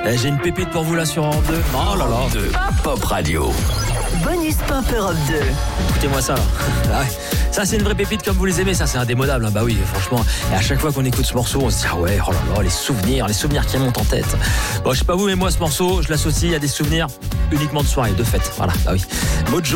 J'ai une pépite pour vous là sur Europe 2. Oh là là. De Pop Radio. Bonus Pop Europe 2. Écoutez-moi ça là. Ah ouais. Ça c'est une vraie pépite comme vous les aimez, ça c'est indémodable. Bah oui, franchement. Et à chaque fois qu'on écoute ce morceau, on se dit ah ouais, oh là là, les souvenirs qui remontent en tête. Bon, je sais pas vous, mais moi ce morceau, je l'associe à des souvenirs uniquement de soirée, de fête. Voilà, bah oui. Mojo.